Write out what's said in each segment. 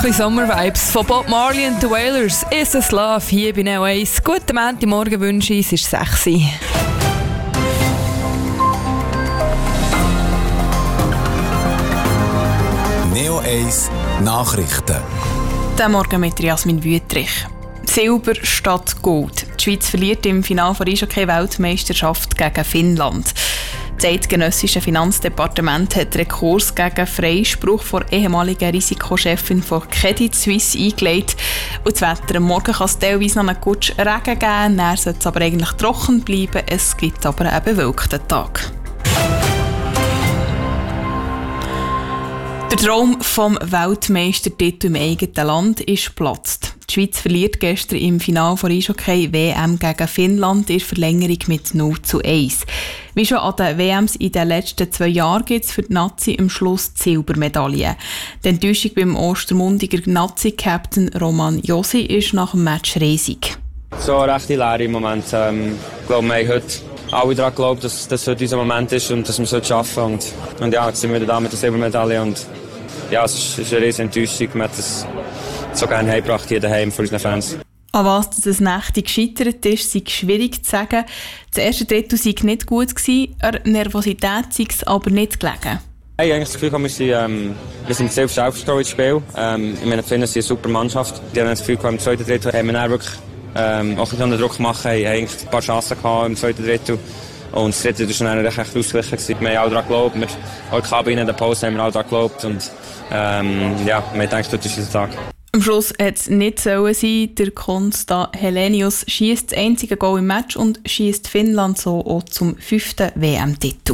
Ein bisschen Sommer-Vibes von Bob Marley und The Wailers. «Is This Love» hier bei Neo 1. Guten Montagmorgen wünsche ich, es ist 6 Uhr. Neo 1 Nachrichten. Diesen Morgen mit Jasmin Wüttrich. Silber statt Gold. Die Schweiz verliert im Finale der Eishockey-Weltmeisterschaft gegen Finnland. Das eidgenössische Finanzdepartement hat Rekurs gegen Freispruch von ehemaliger Risikochefin von Credit Suisse eingelegt. Und das Wetter am Morgen kann es teilweise noch einen kurzen Regen geben, dann soll es aber eigentlich trocken bleiben. Es gibt aber einen bewölkten Tag. Der Traum vom Weltmeistertitel im eigenen Land ist geplatzt. Die Schweiz verliert gestern im Finale der Eishockey-WM gegen Finnland in Verlängerung mit 0:1. Wie schon an den WMs in den letzten 2 Jahren gibt es für die Nazi am Schluss die Silbermedaille. Die Enttäuschung beim Ostermundiger Nazi-Captain Roman Josi ist nach dem Match riesig. So recht leer im Moment. Ich glaube, wir haben heute alle daran geglaubt, dass das heute unser Moment ist und dass wir es schaffen. Und ja, jetzt sind wir wieder da mit der Silbermedaille. Und ja, es ist eine riesige Enttäuschung. Wir haben das so gerne heimgebracht hier daheim für unsere Fans. An was das Nächte gescheitert ist, sei schwierig zu sagen. Das erste Drittel sei nicht gut gewesen, an Nervosität sei es aber nicht gelegen. Ich habe eigentlich das Gefühl, wir sind selbst aufgestellt ins Spiel. Ich meine, die Finnen sind eine super Mannschaft. Die haben das Gefühl, im zweiten Drittel haben wir dann wirklich auch einen Druck gemacht. Wir haben eigentlich ein paar Chancen gehabt im zweiten Drittel. Und das dritte war dann echt ausgeglichen. Wir haben auch daran geglaubt. Auch in der Kabine in der Pause haben wir auch daran geglaubt. Und ja, wir haben gedacht, heute ist unser Tag. Am Schluss hat es nicht sein sollen. Der Konsta Helenius schiesst das einzige Goal im Match und schiesst Finnland so auch zum 5. WM-Titel.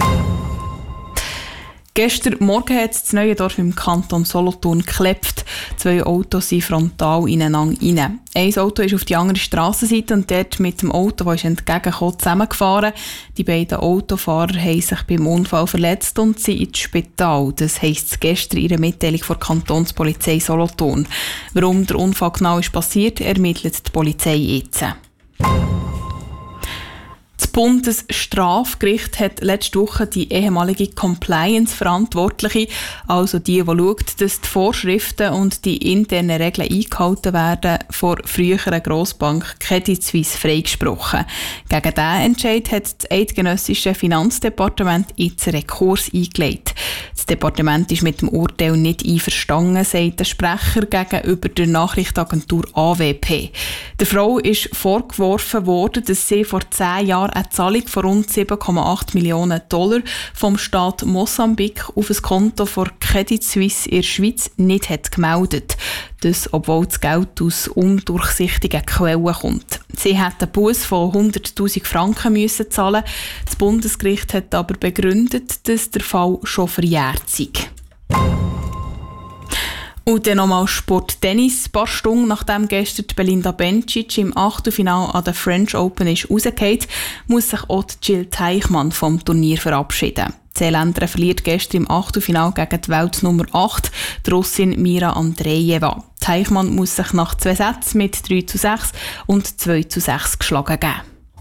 Gestern Morgen hat es neue Dorf im Kanton Solothurn geklebt. 2 Autos sind frontal ineinander rein. Ein Auto ist auf die andere Strassenseite und dort mit dem Auto, das entgegenkam, zusammengefahren. Die beiden Autofahrer haben sich beim Unfall verletzt und sind ins Spital. Das heisst gestern in einer Mitteilung von der Kantonspolizei Solothurn. Warum der Unfall genau ist passiert, ermittelt die Polizei jetzt. Das Bundesstrafgericht hat letzte Woche die ehemalige Compliance-Verantwortliche, also die schaut, dass die Vorschriften und die internen Regeln eingehalten werden, vor früheren Grossbank Credit Suisse freigesprochen. Gegen diesen Entscheid hat das eidgenössische Finanzdepartement jetzt einen Rekurs eingelegt. Das Departement ist mit dem Urteil nicht einverstanden, sagt der Sprecher gegenüber der Nachrichtenagentur AWP. Der Frau ist vorgeworfen worden, dass sie vor 10 Jahren eine Zahlung von rund $7,8 Millionen vom Staat Mosambik auf ein Konto von Credit Suisse in der Schweiz nicht hat gemeldet. Das, obwohl das Geld aus undurchsichtigen Quellen kommt. Sie hat einen Buß von 100'000 Franken müssen zahlen. Das Bundesgericht hat aber begründet, dass der Fall schon verjährt sei. Und dann nochmal Sport-Tennis. Ein paar Stunden nachdem gestern Belinda Bencic im Achtelfinale an der French Open ist rausgefallen, muss sich auch Jill Teichmann vom Turnier verabschieden. Die Seeländerin verliert gestern im Achtelfinale gegen die Weltnummer 8, die Russin Mira Andreeva. Teichmann muss sich nach 2 Sätzen mit 3:6 und 2:6 geschlagen geben.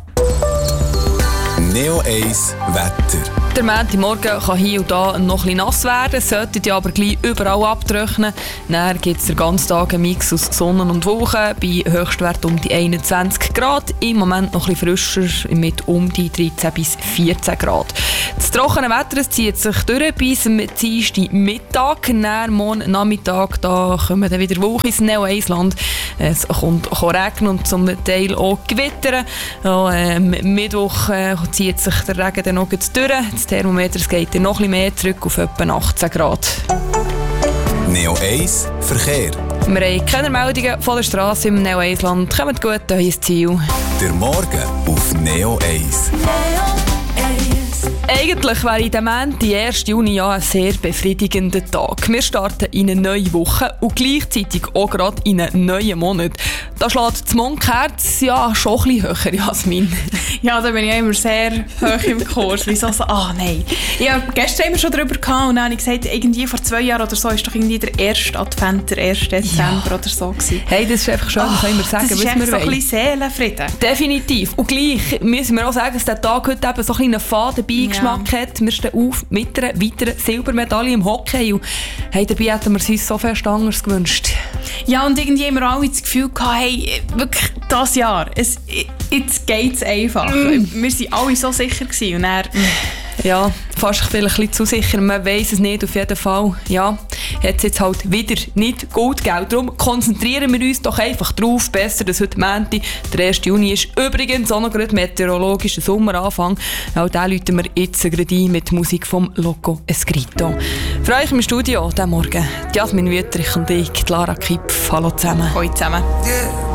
Neo 1 Wetter. Der Montagmorgen kann hier und da noch ein bisschen nass werden, sollte ja aber gleich überall abtrocknen. Dann gibt es den ganzen Tag einen Mix aus Sonne und Wolken, bei Höchstwert um die 21 Grad. Im Moment noch ein bisschen frischer mit um die 13 bis 14 Grad. Das trockene Wetter zieht sich durch bis zum Dienstagmittag. Dann morgen Nachmittag da kommen dann wieder Wolken ins Neo 1 Land. Es kommt regnen und zum Teil auch gewittern. Mittwoch zieht sich der Regen dann noch durch. Das Thermometer geht dann noch ein bisschen mehr zurück auf etwa 18 Grad. Neo 1 Verkehr. Wir haben keine Meldungen von der Straße im Neo 1 Land. Kommt gut an ins Ziel. Der Morgen auf Neo 1. Eigentlich wäre in dem Montag, 1. Juni, ja ein sehr befriedigender Tag. Wir starten in eine neue Woche und gleichzeitig auch gerade in einen neuen Monat. Da schlägt das Mondherz ja schon ein bisschen höher, Jasmin. Ja, da bin ich immer sehr hoch im Kurs. Wieso so? Nein. Ja, gestern haben wir schon darüber gehabt und dann habe ich gesagt, irgendwie vor 2 Jahren oder so ist doch irgendwie der 1. Advent, der 1. Dezember oder so gewesen. Hey, das ist einfach schön, können wir sagen, was wir wollen. Das ist so ein bisschen Seelenfrieden. Definitiv. Und gleich müssen wir auch sagen, dass der Tag heute eben so ein bisschen einen Faden beigeschnitten Geschmack hat. Wir stehen auf mit einer weiteren Silbermedaille im Hockey. Und hey, dabei hätten wir uns so fest anders gewünscht. Ja, und irgendwie haben wir alle das Gefühl gehabt, hey, wirklich das Jahr, jetzt geht es einfach. Wir waren alle so sicher gewesen. Und dann, ja, fast vielleicht ein bisschen zu sicher. Man weiss es nicht, auf jeden Fall. Ja, hat es jetzt halt wieder nicht gut gegeben. Darum konzentrieren wir uns doch einfach drauf. Besser, dass heute Montag, der 1. Juni ist. Übrigens auch noch gerade meteorologischer Sommeranfang. Auch den läuten wir jetzt gerade ein mit Musik vom Loco Escrito. Für euch im Studio diesen Morgen Jasmin Wüttrich und ich, Lara Kipf. Hallo zusammen. Hallo zusammen. Yeah.